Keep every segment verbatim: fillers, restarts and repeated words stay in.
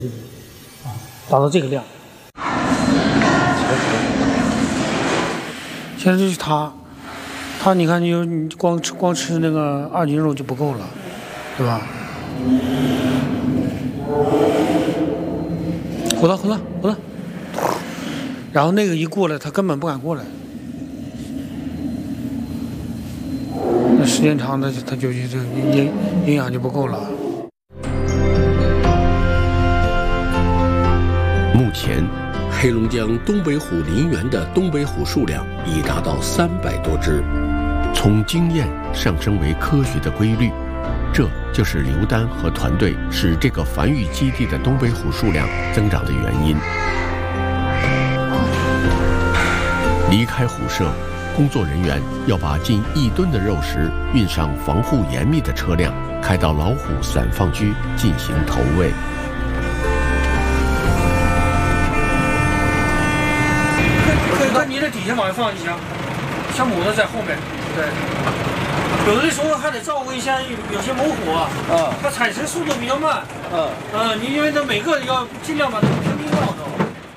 啊，达到这个量。现在就是它，它你看你有你光吃光吃那个二斤肉就不够了，对吧？活了活了活了，然后那个一过来，它根本不敢过来。那时间长，它它就这个营营养就不够了。 目前，黑龙江东北虎林园的东北虎数量已达到三百多只，从经验上升为科学的规律，这就是刘丹和团队使这个繁育基地的东北虎数量增长的原因。离开虎舍，工作人员要把近一吨的肉食运上防护严密的车辆，开到老虎散放区进行投喂。 在你的底下往上放一箱，小母的在后面。对，有的时候还得照顾一下有些猛虎啊，啊，它产生速度比较慢，嗯、啊，嗯，你因为它每个要尽量把它平均要着。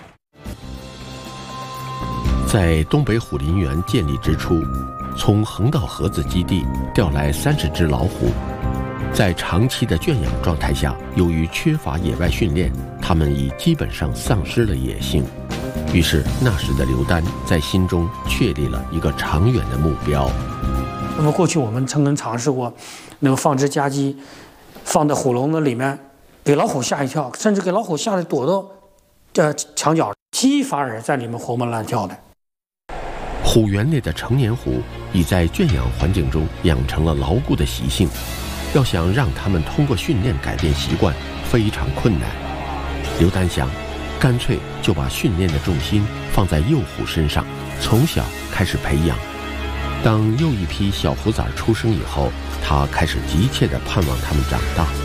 在东北虎林园建立之初，从横道河子基地调来三十只老虎，在长期的圈养状态下，由于缺乏野外训练，它们已基本上丧失了野性。于是，那时的刘丹在心中确立了一个长远的目标。 那么过去我们曾经尝试过，那个放只家鸡，放在虎笼子里面，给老虎吓一跳，甚至给老虎吓得躲到呃墙角，鸡反而在里面活蹦乱跳的。 虎园内的成年虎已在圈养环境中养成了牢固的习性，要想让它们通过训练改变习惯，非常困难。刘丹想，干脆就把训练的重心放在幼虎身上，从小开始培养。当又一批小虎崽出生以后，他开始急切地盼望它们长大。